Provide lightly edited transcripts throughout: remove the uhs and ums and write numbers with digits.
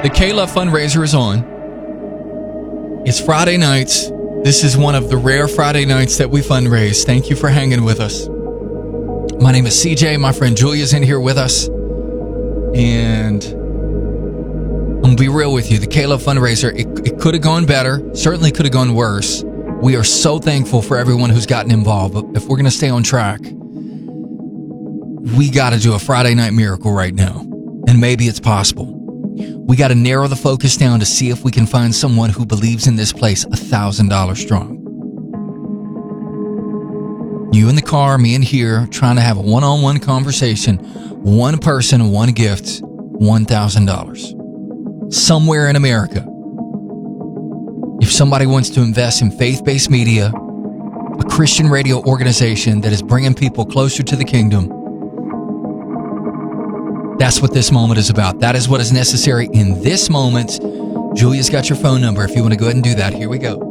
The K-Love fundraiser is on. It's Friday nights. This is one of the rare Friday nights that we fundraise. Thank you for hanging with us. My name is CJ. My friend Julia's in here with us. And I'm going to be real with you. The K-Love fundraiser, it could have gone better. Certainly could have gone worse. We are so thankful for everyone who's gotten involved. But if we're going to stay on track, we got to do a Friday night miracle right now. And maybe it's possible. We got to narrow the focus down to see if we can find someone who believes in this place $1,000 strong. You in the car, me in here, trying to have a one-on-one conversation. One person, one gift, $1,000. Somewhere in America. If somebody wants to invest in faith-based media, a Christian radio organization that is bringing people closer to the kingdom, that's what this moment is about. That is what is necessary in this moment. Julia's got your phone number if you want to go ahead and do that. Here we go.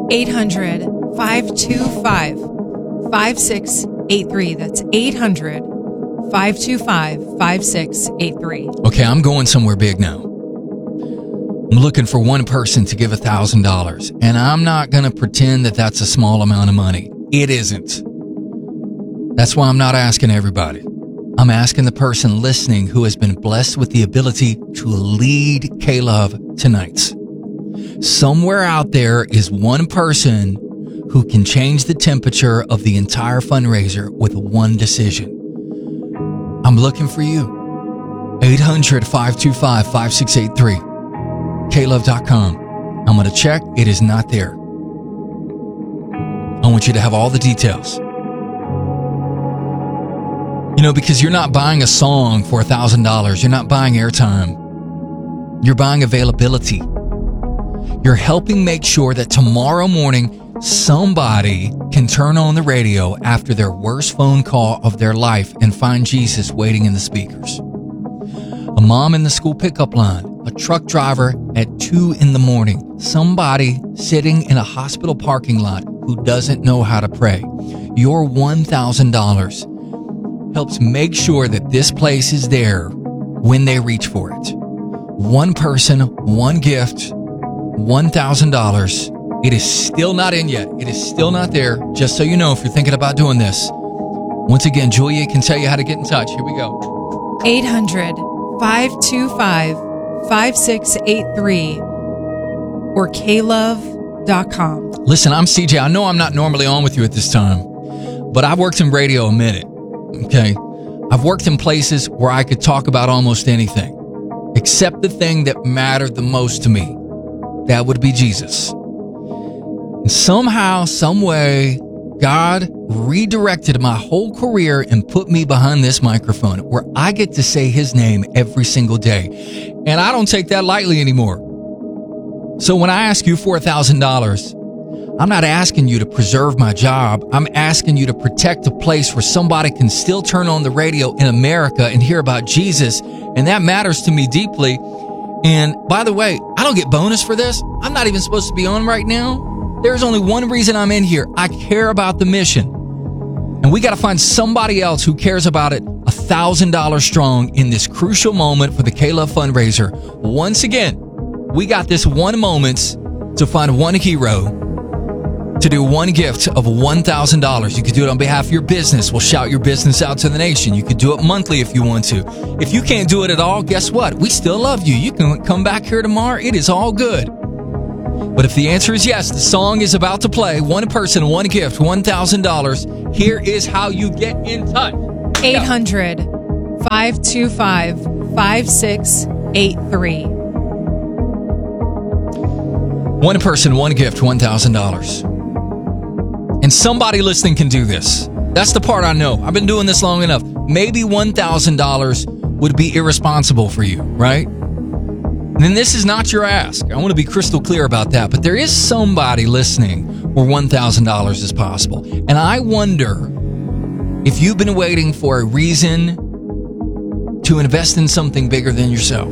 800-525-5683. That's 800-525-5683. Okay, I'm going somewhere big now. I'm looking for one person to give $1,000. And I'm not going to pretend that that's a small amount of money. It isn't. That's why I'm not asking everybody. I'm asking the person listening who has been blessed with the ability to lead K-Love tonight. Somewhere out there is one person who can change the temperature of the entire fundraiser with one decision. I'm looking for you. 800-525-5683. KLove.com. I'm going to check. It is not there. I want you to have all the details. You know, because you're not buying a song for $1,000. You're not buying airtime. You're buying availability. You're helping make sure that tomorrow morning somebody can turn on the radio after their worst phone call of their life and find Jesus waiting in the speakers. A mom in the school pickup line, a truck driver at 2 a.m, somebody sitting in a hospital parking lot who doesn't know how to pray. Your $1,000 helps make sure that this place is there when they reach for it. One person, one gift, $1,000. It is still not in yet. It is still not there. Just so you know, if you're thinking about doing this. Once again, Julia can tell you how to get in touch. Here we go. 800-525-5683 or klove.com. Listen, I'm CJ. I know I'm not normally on with you at this time, but I've worked in radio a minute. Okay, I've worked in places where I could talk about almost anything, except the thing that mattered the most to me. That would be Jesus. And somehow, some way, God redirected my whole career and put me behind this microphone where I get to say his name every single day. And I don't take that lightly anymore. So when I ask you for $1,000, I'm not asking you to preserve my job. I'm asking you to protect a place where somebody can still turn on the radio in America and hear about Jesus. And that matters to me deeply. And by the way, I don't get bonus for this. I'm not even supposed to be on right now. There's only one reason I'm in here. I care about the mission. And we got to find somebody else who cares about it $1,000 strong in this crucial moment for the K-Love fundraiser. Once again, we got this one moment to find one hero to do one gift of $1,000. You could do it on behalf of your business. We'll shout your business out to the nation. You could do it monthly if you want to. If you can't do it at all, guess what? We still love you. You can come back here tomorrow. It is all good. But if the answer is yes, the song is about to play. One person, one gift, $1,000. Here is how you get in touch. 800-525-5683. One person, one gift, $1,000. And somebody listening can do this. That's the part I know. I've been doing this long enough. Maybe $1,000 would be irresponsible for you, right? Then this is not your ask. I want to be crystal clear about that. But there is somebody listening where $1,000 is possible. And I wonder if you've been waiting for a reason to invest in something bigger than yourself.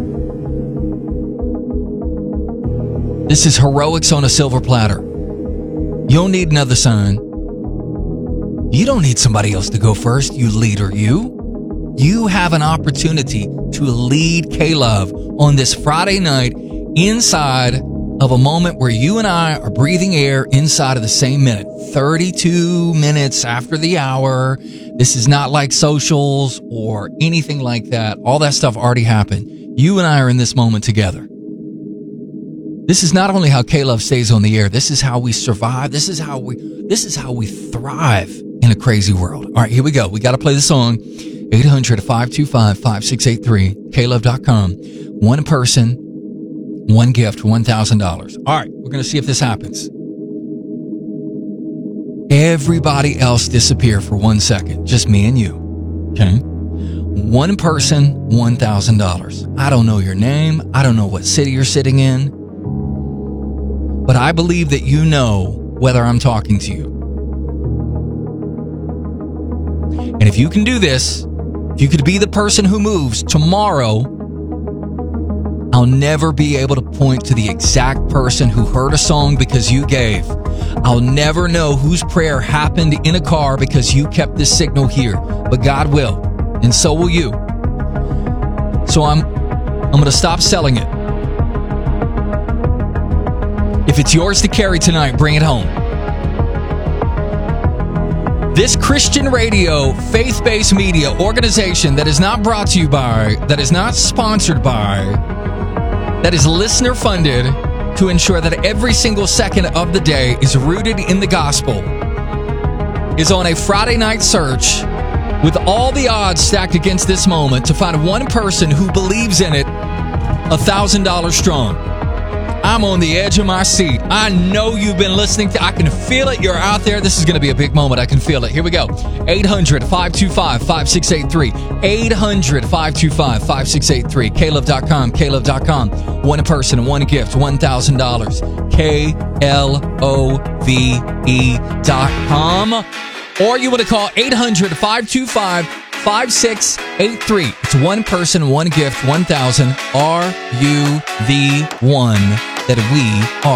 This is heroics on a silver platter. You don't need another sign. You don't need somebody else to go first, you leader, you. You have an opportunity to lead K-Love on this Friday night inside of a moment where you and I are breathing air inside of the same minute. 32 minutes after the hour. This is not like socials or anything like that. All that stuff already happened. You and I are in this moment together. This is not only how K-Love stays on the air. This is how we survive. This is how we thrive in a crazy world. All right, here we go. We got to play the song. 800-525-5683, klove.com. One person, one gift, $1,000. All right, we're going to see if this happens. Everybody else disappear for 1 second. Just me and you. Okay? One person, $1,000. I don't know your name. I don't know what city you're sitting in. But I believe that you know whether I'm talking to you. And if you can do this, if you could be the person who moves tomorrow, I'll never be able to point to the exact person who heard a song because you gave. I'll never know whose prayer happened in a car because you kept this signal here. But God will, and so will you. So I'm going to stop selling it. If it's yours to carry tonight, bring it home. This Christian radio, faith-based media organization that is not brought to you by, that is not sponsored by, that is listener funded to ensure that every single second of the day is rooted in the gospel, is on a Friday night search with all the odds stacked against this moment to find one person who believes in it, $1,000 strong. I'm on the edge of my seat. I know you've been listening to. I can feel it. You're out there. This is going to be a big moment. I can feel it. Here we go. 800-525-5683. 800-525-5683. klove.com. klove.com. One person, one gift, $1,000. KLOVE.com. Or you want to call 800-525-5683. It's one person, one gift, 1,000. Are you the one that we are?